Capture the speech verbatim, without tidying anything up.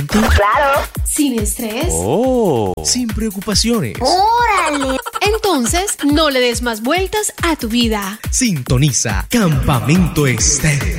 Claro. Sin estrés. Oh. Sin preocupaciones. ¡Órale! Entonces, no le des más vueltas a tu vida. Sintoniza Campamento Estéreo.